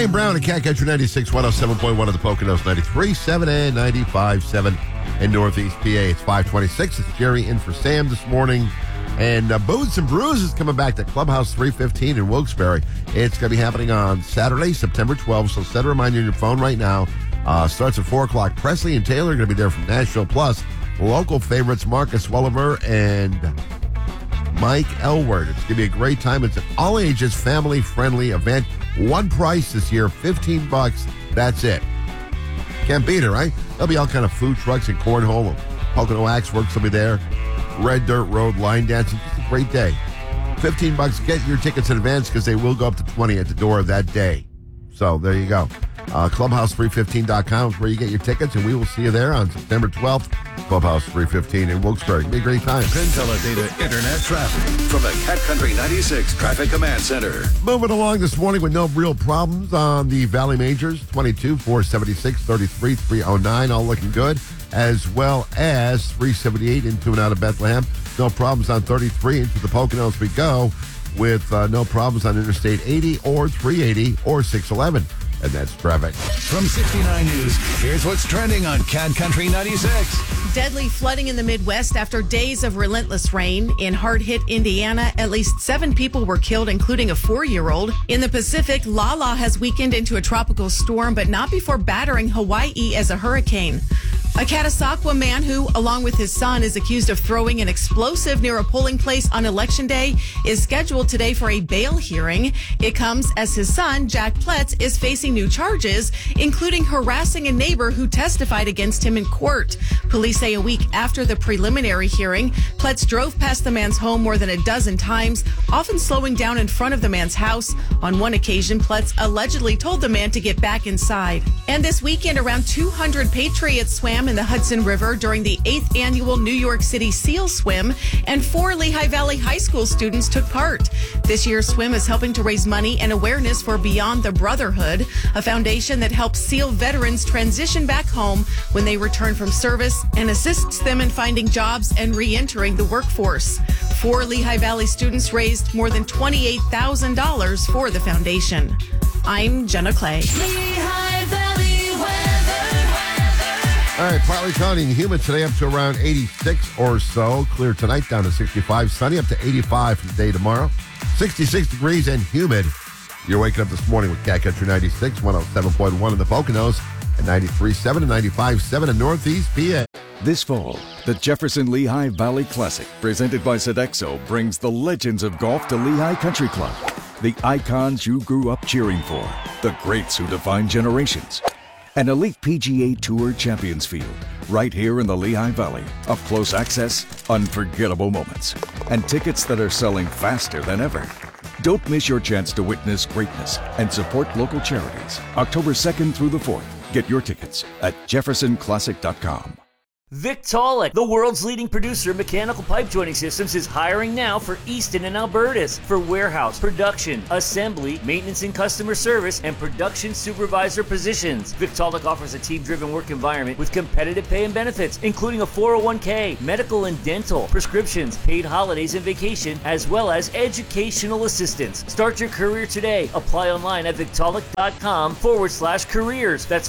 Jerry and Brown at Cat Country 96, 107.1 of the Poconos, 93.7 and 95.7 in Northeast PA. It's 5:26. It's Jerry in for Sam this morning. And Booze and Brews is coming back to Clubhouse 315 in Wilkes-Barre. It's going to be happening on Saturday, September 12th. So set a reminder on your phone right now. Starts at 4 o'clock. Presley and Taylor are going to be there from Nashville. Plus, local favorites Marcus Welliver and Mike Elward. It's going to be a great time. It's an all-ages, family-friendly event. One price this year, $15. That's it. Can't beat it, right? There'll be all kind of food trucks and cornhole. Pocono Axe Works will be there. Red Dirt Road line dancing. Just a great day. $15. Get your tickets in advance because they will go up to $20 at the door that day. So there you go. Clubhouse315.com is where you get your tickets, and we will see you there on September 12th. Clubhouse 315 in Wilkes-Barre. It'll be a great time. Data Internet traffic from the Cat Country 96 Traffic Command Center. Moving along this morning with no real problems on the Valley Majors. 22, 476, 33, 309, all looking good. As well as 378 into and out of Bethlehem. No problems on 33 into the Poconos we go, with no problems on Interstate 80 or 380 or 611. And that's traffic. From 69 News, here's what's trending on Cat Country 96. Deadly flooding in the Midwest after days of relentless rain. In hard-hit Indiana, at least 7 people were killed, including a 4-year-old. In the Pacific, Lala has weakened into a tropical storm, but not before battering Hawaii as a hurricane. A Catasauqua man who, along with his son, is accused of throwing an explosive near a polling place on Election Day is scheduled today for a bail hearing. It comes as his son, Jack Pletz, is facing new charges, including harassing a neighbor who testified against him in court. Police say a week after the preliminary hearing, Pletz drove past the man's home more than a dozen times, often slowing down in front of the man's house. On one occasion, Pletz allegedly told the man to get back inside. And this weekend, around 200 Patriots swam in the Hudson River during the 8th annual New York City Seal Swim, and 4 Lehigh Valley High School students took part. This year's swim is helping to raise money and awareness for Beyond the Brotherhood, a foundation that helps SEAL veterans transition back home when they return from service and assists them in finding jobs and re-entering the workforce. 4 Lehigh Valley students raised more than $28,000 for the foundation. I'm Jenna Clay. Lehigh Valley weather. All right, partly cloudy and humid today, up to around 86 or so. Clear tonight, down to 65. Sunny, up to 85 for the day tomorrow. 66 degrees and humid. You're waking up this morning with Cat Country 96, 107.1 in the Poconos, and 93.7 and 95.7 in Northeast PA. This fall, the Jefferson Lehigh Valley Classic, presented by Sodexo, brings the legends of golf to Lehigh Country Club. The icons you grew up cheering for, the greats who define generations. An elite PGA Tour Champions Field, right here in the Lehigh Valley, of close access, unforgettable moments, and tickets that are selling faster than ever. Don't miss your chance to witness greatness and support local charities. October 2nd through the 4th. Get your tickets at jeffersonclassic.com. Victaulic, the world's leading producer of mechanical pipe joining systems, is hiring now for Easton and Albertus for warehouse, production, assembly, maintenance and customer service, and production supervisor positions. Victaulic offers a team-driven work environment with competitive pay and benefits, including a 401k, medical and dental, prescriptions, paid holidays and vacation, as well as educational assistance. Start your career today. Apply online at victaulic.com/careers. That's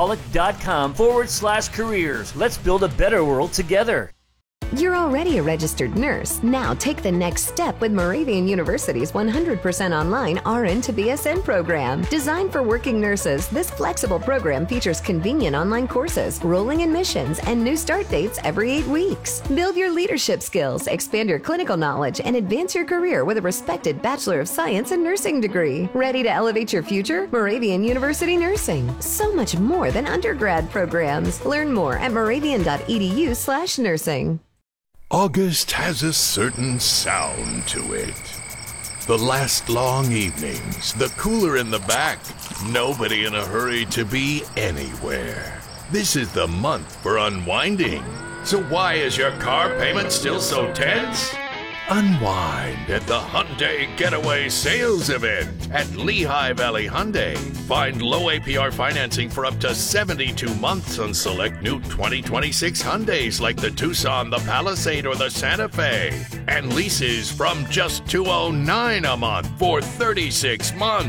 victaulic.com/careers. Let's build a better world together. You're already a registered nurse. Now take the next step with Moravian University's 100% online RN to BSN program. Designed for working nurses, this flexible program features convenient online courses, rolling admissions, and new start dates every 8 weeks. Build your leadership skills, expand your clinical knowledge, and advance your career with a respected Bachelor of Science in Nursing degree. Ready to elevate your future? Moravian University Nursing. So much more than undergrad programs. Learn more at moravian.edu/nursing. August has a certain sound to it. The last long evenings, the cooler in the back, nobody in a hurry to be anywhere. This is the month for unwinding. So why is your car payment still so tense? Unwind at the Hyundai Getaway Sales Event at Lehigh Valley Hyundai. Find low APR financing for up to 72 months on select new 2026 Hyundais like the Tucson, the Palisade, or the Santa Fe. And leases from just $209 a month for 36 months.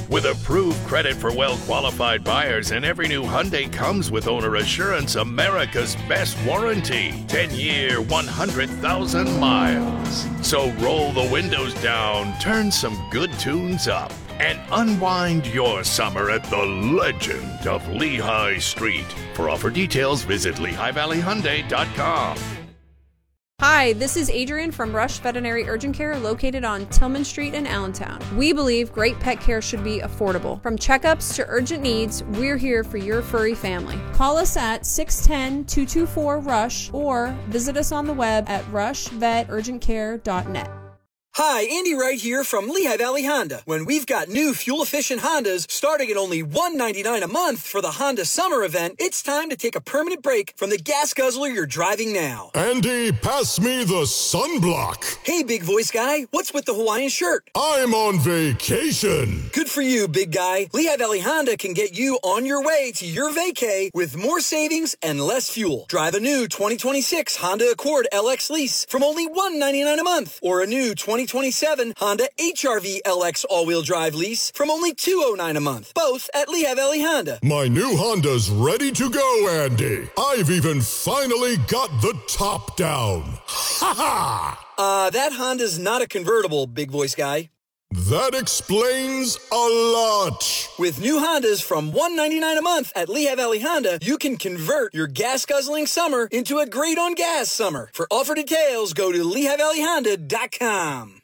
With approved credit for well-qualified buyers, and every new Hyundai comes with Owner Assurance, America's best warranty. 10-year, 100,000 miles. So roll the windows down, turn some good tunes up, and unwind your summer at the legend of Lehigh Street. For offer details, visit LehighValleyHyundai.com. Hi, this is Adrian from Rush Veterinary Urgent Care located on Tillman Street in Allentown. We believe great pet care should be affordable. From checkups to urgent needs, we're here for your furry family. Call us at 610-224-RUSH or visit us on the web at rushveturgentcare.net. Hi, Andy Wright here from Lehigh Valley Honda. When we've got new fuel-efficient Hondas starting at only $199 a month for the Honda Summer Event, it's time to take a permanent break from the gas guzzler you're driving now. Andy, pass me the sunblock. Hey, big voice guy, what's with the Hawaiian shirt? I'm on vacation. Good for you, big guy. Lehigh Valley Honda can get you on your way to your vacay with more savings and less fuel. Drive a new 2026 Honda Accord LX lease from only $199 a month, or a new 2027 Honda HR-V LX all-wheel drive lease from only $209 a month, both at Lehigh Valley Honda. My new Honda's ready to go, Andy. I've even finally got the top down. Ha ha! That Honda's not a convertible, big voice guy. That explains a lot. With new Hondas from $199 a month at Lehigh Valley Honda, you can convert your gas-guzzling summer into a great-on-gas summer. For offer details, go to LehighValleyHonda.com.